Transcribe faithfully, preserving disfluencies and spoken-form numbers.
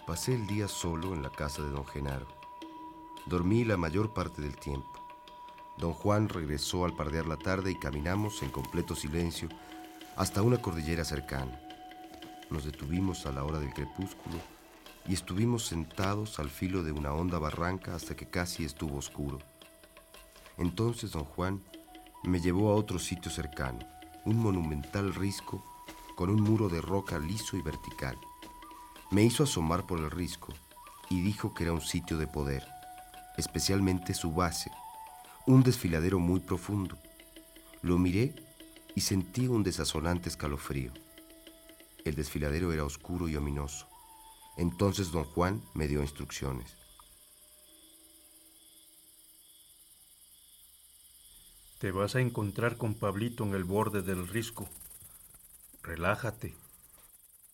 Pasé el día solo en la casa de don Genaro. Dormí la mayor parte del tiempo. Don Juan regresó al pardear la tarde y caminamos en completo silencio hasta una cordillera cercana. Nos detuvimos a la hora del crepúsculo y estuvimos sentados al filo de una honda barranca hasta que casi estuvo oscuro. Entonces don Juan me llevó a otro sitio cercano, un monumental risco con un muro de roca liso y vertical. Me hizo asomar por el risco y dijo que era un sitio de poder, especialmente su base, un desfiladero muy profundo. Lo miré y sentí un desazonante escalofrío. El desfiladero era oscuro y ominoso. Entonces don Juan me dio instrucciones. Te vas a encontrar con Pablito en el borde del risco. Relájate